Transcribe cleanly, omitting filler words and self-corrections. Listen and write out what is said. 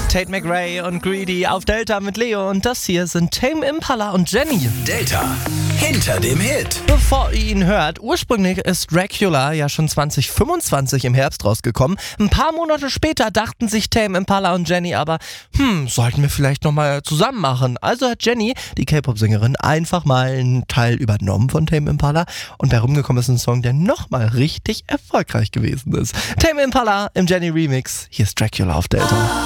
Tate McRae und Greedy auf Delta mit Leo und das hier sind Tame Impala und Jenny. Delta hinter dem Hit. Bevor ihr ihn hört, ursprünglich ist Dracula ja schon 2025 im Herbst rausgekommen. Ein paar Monate später dachten sich Tame Impala und Jenny aber, sollten wir vielleicht nochmal zusammen machen. Also hat Jenny, die K-Pop-Sängerin, einfach mal einen Teil übernommen von Tame Impala und bei rumgekommen ist ein Song, der nochmal richtig erfolgreich gewesen ist. Tame Impala im Jenny Remix. Hier ist Dracula auf Delta.